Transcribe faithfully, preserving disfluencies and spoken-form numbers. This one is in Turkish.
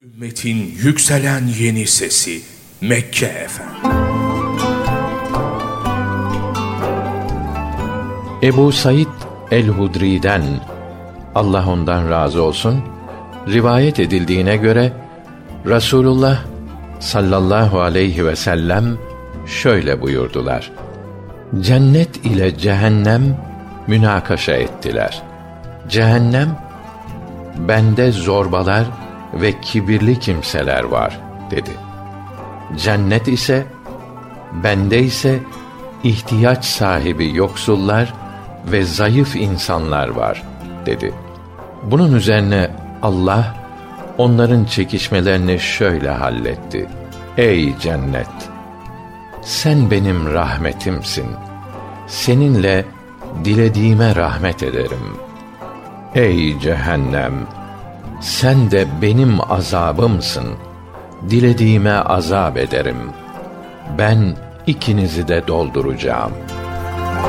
Ümmetin yükselen yeni sesi Mekke Efendi. Ebu Said el-Hudri'den, Allah ondan razı olsun, rivayet edildiğine göre Rasulullah sallallahu aleyhi ve sellem şöyle buyurdular: Cennet ile cehennem münakaşa ettiler. Cehennem, bende zorbalar ve kibirli kimseler var dedi. Cennet ise, bende ise ihtiyaç sahibi yoksullar ve zayıf insanlar var dedi. Bunun üzerine Allah onların çekişmelerini şöyle halletti: Ey cennet! Sen benim rahmetimsin. Seninle dilediğime rahmet ederim. Ey cehennem! Sen de benim azabımsın. Dilediğime azap ederim. Ben ikinizi de dolduracağım.